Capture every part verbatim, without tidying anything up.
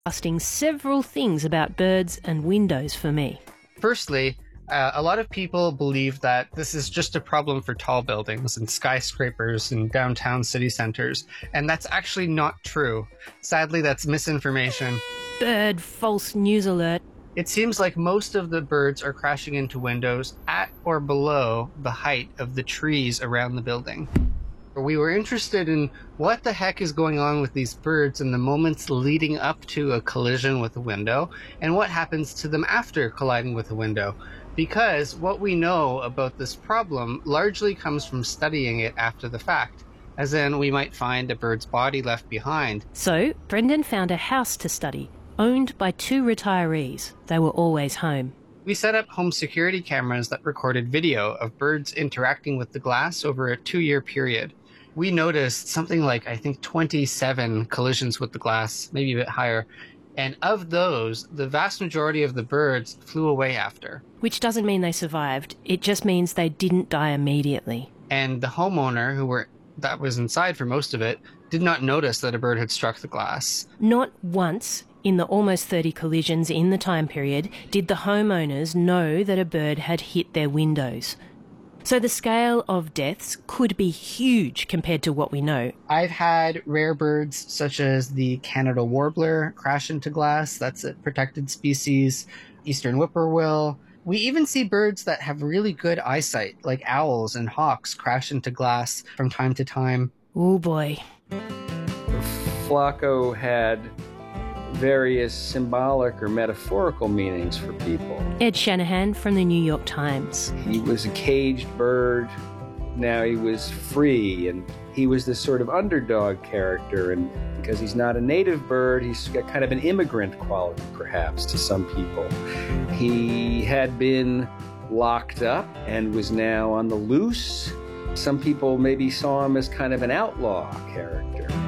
asking several things about birds and windows for me. Firstly, uh, a lot of people believe that this is just a problem for tall buildings and skyscrapers and downtown city centers, and that's actually not true. Sadly, that's misinformation. Bird false news alert. It seems like most of the birds are crashing into windows at or below the height of the trees around the building. We were interested in what the heck is going on with these birds in the moments leading up to a collision with a window, and what happens to them after colliding with a window. Because what we know about this problem largely comes from studying it after the fact, as in we might find a bird's body left behind. So, Brendan found a house to study, owned by two retirees. They were always home. We set up home security cameras that recorded video of birds interacting with the glass over a two-year period. We noticed something like, I think, twenty-seven collisions with the glass, maybe a bit higher. And of those, the vast majority of the birds flew away after. Which doesn't mean they survived. It just means they didn't die immediately. And the homeowner, who were that was inside for most of it, did not notice that a bird had struck the glass. Not once in the almost thirty collisions in the time period did the homeowners know that a bird had hit their windows. So the scale of deaths could be huge compared to what we know. I've had rare birds such as the Canada warbler crash into glass. That's a protected species. Eastern whippoorwill. We even see birds that have really good eyesight, like owls and hawks, crash into glass from time to time. Oh boy. Flaco had various symbolic or metaphorical meanings for people. Ed Shanahan from the New York Times. He was a caged bird. Now he was free, and he was this sort of underdog character, and because he's not a native bird, he's got kind of an immigrant quality, perhaps, to some people. He had been locked up and was now on the loose. Some people maybe saw him as kind of an outlaw character.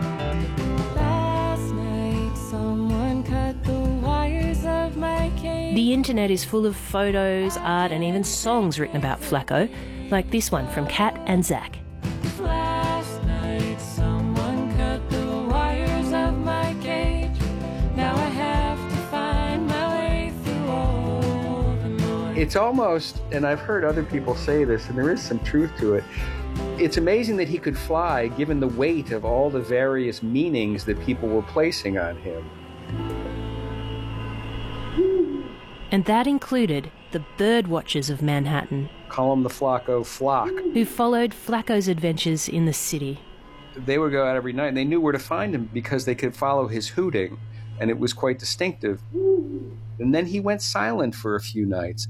The internet is full of photos, art, and even songs written about Flaco, like this one from Kat and Zach. Last night someone cut the wires of my cage. Now I have to find my way through all the noise. It's almost, and I've heard other people say this, and there is some truth to it, it's amazing that he could fly given the weight of all the various meanings that people were placing on him. And that included the bird watchers of Manhattan. Call them the Flaco flock. Who followed Flaco's adventures in the city. They would go out every night, and they knew where to find him because they could follow his hooting, and it was quite distinctive. And then he went silent for a few nights.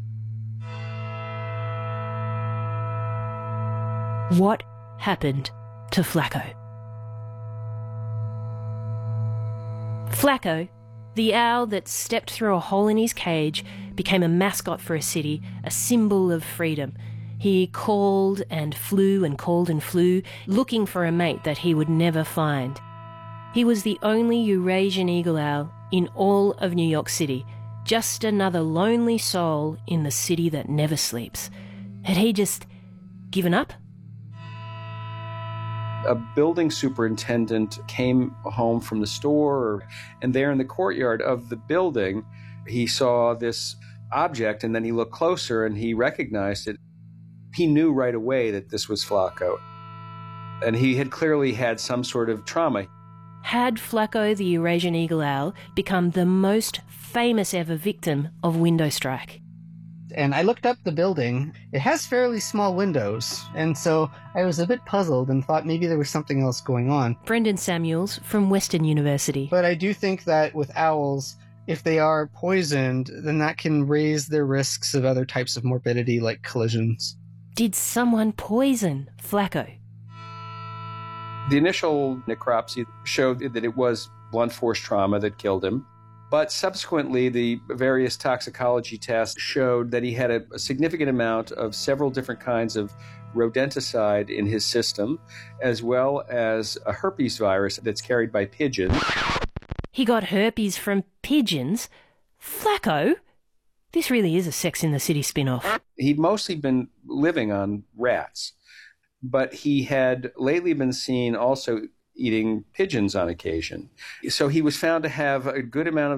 What happened to Flaco? Flaco, the owl that stepped through a hole in his cage, became a mascot for a city, a symbol of freedom. He called and flew and called and flew, looking for a mate that he would never find. He was the only Eurasian eagle owl in all of New York City, just another lonely soul in the city that never sleeps. Had he just given up? A building superintendent came home from the store, and there in the courtyard of the building, he saw this object, and then he looked closer and he recognized it. He knew right away that this was Flaco, and he had clearly had some sort of trauma. Had Flaco the Eurasian eagle owl become the most famous ever victim of window strike? And I looked up the building. It has fairly small windows, and so I was a bit puzzled and thought maybe there was something else going on. Brendan Samuels from Western University. But I do think that with owls, if they are poisoned, then that can raise their risks of other types of morbidity like collisions. Did someone poison Flaco? The initial necropsy showed that it was blunt force trauma that killed him. But subsequently, the various toxicology tests showed that he had a, a significant amount of several different kinds of rodenticide in his system, as well as a herpes virus that's carried by pigeons. He got herpes from pigeons? Flaco? This really is a Sex in the City spin-off. He'd mostly been living on rats, but he had lately been seen also eating pigeons on occasion. So he was found to have a good amount of